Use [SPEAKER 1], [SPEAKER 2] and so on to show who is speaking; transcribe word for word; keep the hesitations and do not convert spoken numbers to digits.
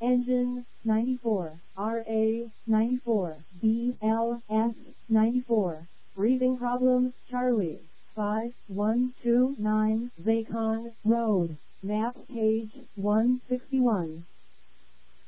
[SPEAKER 1] Engine, ninety-four. R A, ninety-four. B L S, ninety-four. Breathing problems, Charlie. five one two nine Zacon Road. Map page one sixty-one.